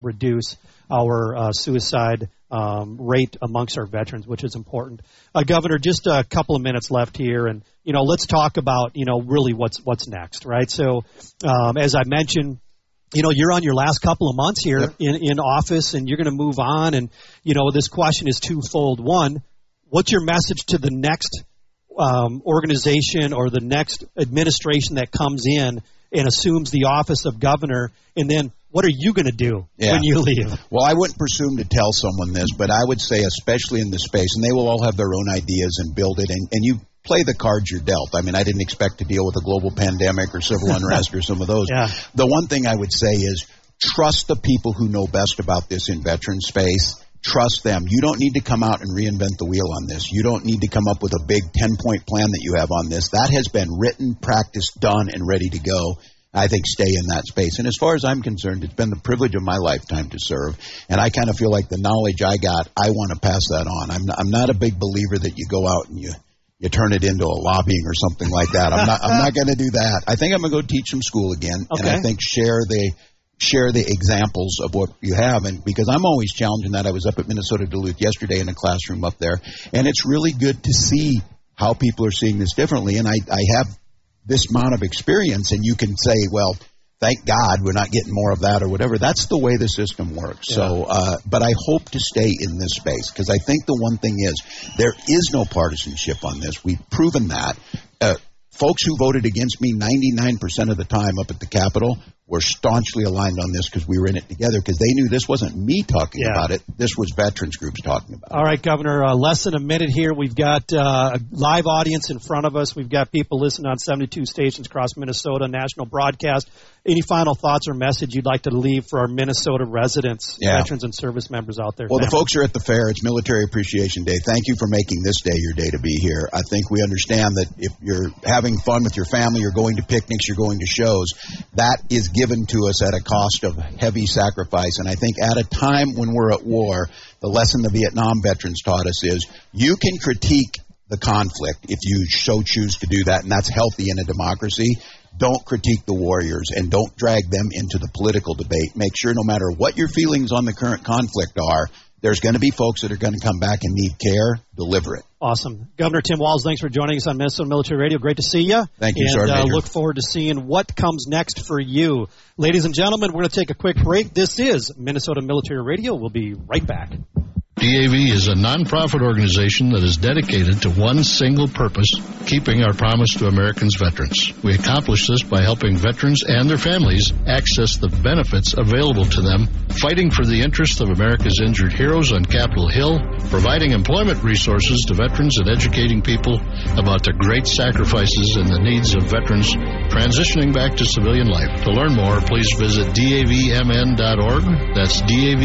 reduce our suicide rate amongst our veterans, which is important. Governor, just a couple of minutes left here, and let's talk about really what's next, right? So as I mentioned, you're on your last couple of months here in office, and you're going to move on. And this question is twofold. One, what's your message to the next organization or the next administration that comes in and assumes the office of governor? And then what are you going to do when you leave? Well, I wouldn't presume to tell someone this, but I would say, especially in this space, and they will all have their own ideas and build it, and you play the cards you're dealt. I mean, I didn't expect to deal with a global pandemic or civil unrest or some of those. Yeah. The one thing I would say is trust the people who know best about this in veteran space. Trust them. You don't need to come out and reinvent the wheel on this. You don't need to come up with a big 10-point plan that you have on this. That has been written, practiced, done, and ready to go. I think stay in that space. And as far as I'm concerned, it's been the privilege of my lifetime to serve. And I kind of feel like the knowledge I got, I want to pass that on. I'm not a big believer that you go out and you turn it into a lobbying or something like that. I'm not going to do that. I think I'm going to go teach some school again. Okay. And I think share the examples of what you have. And because I'm always challenging that. I was up at Minnesota Duluth yesterday in a classroom up there. And it's really good to see how people are seeing this differently. And I have this amount of experience, and you can say, well, thank God we're not getting more of that or whatever. That's the way the system works. Yeah. So, but I hope to stay in this space because I think the one thing is there is no partisanship on this. We've proven that. Folks who voted against me 99% of the time up at the Capitol were staunchly aligned on this because we were in it together because they knew this wasn't me talking about it. This was veterans groups talking about it. All right, Governor, less than a minute here. We've got a live audience in front of us. We've got people listening on 72 stations across Minnesota, national broadcast. Any final thoughts or message you'd like to leave for our Minnesota residents, veterans and service members out there? Well, the folks are at the fair. It's Military Appreciation Day. Thank you for making this day your day to be here. I think we understand that if you're having fun with your family, you're going to picnics, you're going to shows, that is given to us at a cost of heavy sacrifice. And I think at a time when we're at war, the lesson the Vietnam veterans taught us is you can critique the conflict if you so choose to do that, and that's healthy in a democracy. Don't critique the warriors and don't drag them into the political debate. Make sure no matter what your feelings on the current conflict are, there's going to be folks that are going to come back and need care. Deliver it. Awesome. Governor Tim Walz, thanks for joining us on Minnesota Military Radio. Great to see you. Thank you, sir. And look forward to seeing what comes next for you. Ladies and gentlemen, we're going to take a quick break. This is Minnesota Military Radio. We'll be right back. DAV is a nonprofit organization that is dedicated to one single purpose, keeping our promise to Americans' veterans. We accomplish this by helping veterans and their families access the benefits available to them, fighting for the interests of America's injured heroes on Capitol Hill, providing employment resources to veterans, and educating people about the great sacrifices and the needs of veterans transitioning back to civilian life. To learn more, please visit davmn.org. That's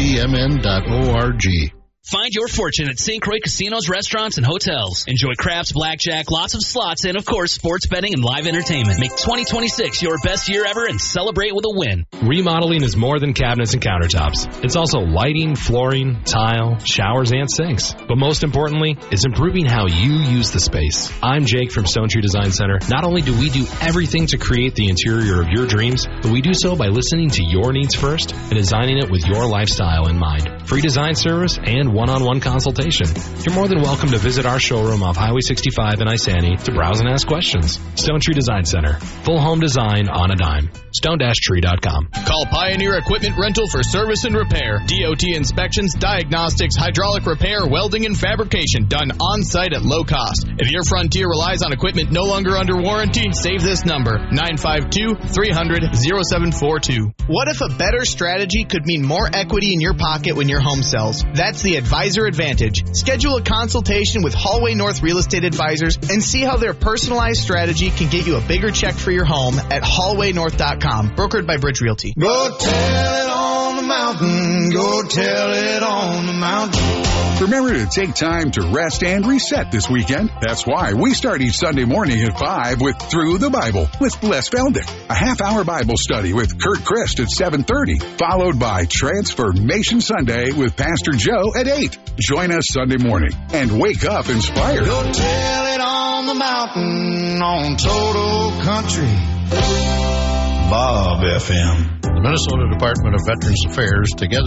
davmn.org. Find your fortune at St. Croix Casinos, restaurants, and hotels. Enjoy craps, blackjack, lots of slots, and, of course, sports betting and live entertainment. Make 2026 your best year ever and celebrate with a win. Remodeling is more than cabinets and countertops. It's also lighting, flooring, tile, showers, and sinks. But most importantly, it's improving how you use the space. I'm Jake from Stone Tree Design Center. Not only do we do everything to create the interior of your dreams, but we do so by listening to your needs first and designing it with your lifestyle in mind. Free design service and one-on-one consultation. You're more than welcome to visit our showroom off Highway 65 in Isani to browse and ask questions. Stone Tree Design Center. Full home design on a dime. Stone-tree.com. Call Pioneer Equipment Rental for service and repair. DOT inspections, diagnostics, hydraulic repair, welding, and fabrication done on-site at low cost. If your Frontier relies on equipment no longer under warranty, save this number, 952-300-0742. What if a better strategy could mean more equity in your pocket when your home sells? That's the Advisor Advantage. Schedule a consultation with Hallway North Real Estate Advisors and see how their personalized strategy can get you a bigger check for your home at hallwaynorth.com. Brokered by Bridge Realty. Go tell it on the mountain. Go tell it on the mountain. Remember to take time to rest and reset this weekend. That's why we start each Sunday morning at 5 with Through the Bible with Bless Feldick, a half-hour Bible study with Kurt Christ at 7:30, followed by Transformation Sunday with Pastor Joe at 8. Join us Sunday morning and wake up inspired. Go tell it on the mountain on Total Country Bob FM. The Minnesota Department of Veterans Affairs, together